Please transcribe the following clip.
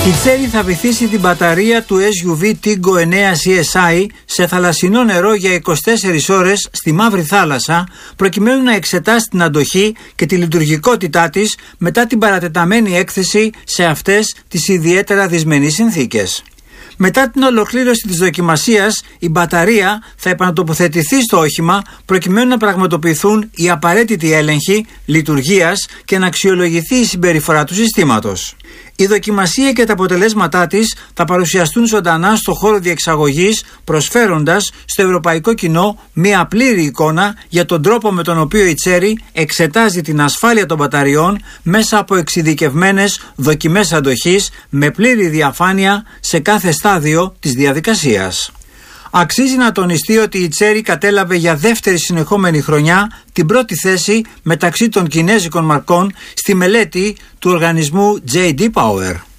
Η Chery θα βυθίσει την μπαταρία του SUV Tiggo 9 CSI σε θαλασσινό νερό για 24 ώρες στη Μαύρη Θάλασσα, προκειμένου να εξετάσει την αντοχή και τη λειτουργικότητά της μετά την παρατεταμένη έκθεση σε αυτές τις ιδιαίτερα δυσμενείς συνθήκες. Μετά την ολοκλήρωση της δοκιμασίας, η μπαταρία θα επανατοποθετηθεί στο όχημα προκειμένου να πραγματοποιηθούν οι απαραίτητοι έλεγχοι λειτουργίας και να αξιολογηθεί η συμπεριφορά του συστήματος. Η δοκιμασία και τα αποτελέσματά της θα παρουσιαστούν ζωντανά στο χώρο διεξαγωγής, προσφέροντας στο ευρωπαϊκό κοινό μια πλήρη εικόνα για τον τρόπο με τον οποίο η Chery εξετάζει την ασφάλεια των μπαταριών μέσα από εξειδικευμένες δοκιμές αντοχής με πλήρη διαφάνεια σε κάθε στάδιο της διαδικασίας. Αξίζει να τονιστεί ότι η Chery κατέλαβε για δεύτερη συνεχόμενη χρονιά την πρώτη θέση μεταξύ των κινέζικων μαρκών στη μελέτη του οργανισμού J.D. Power.